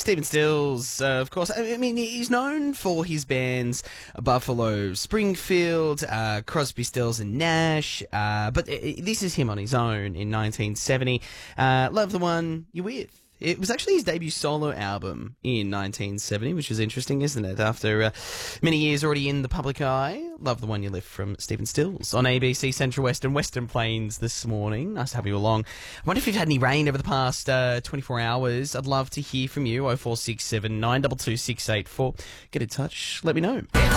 Stephen Stills, of course. I mean, he's known for his bands Buffalo Springfield, Crosby, Stills and Nash, but this is him on his own in 1970. Love the One You're With. It was actually his debut solo album in 1970, which is interesting, isn't it? After many years already in the public eye. Love the One You Live from Stephen Stills on ABC Central West and Western Plains this morning. Nice to have you along. I wonder if you've had any rain over the past 24 hours. I'd love to hear from you. 0467 922 684. Get in touch. Let me know.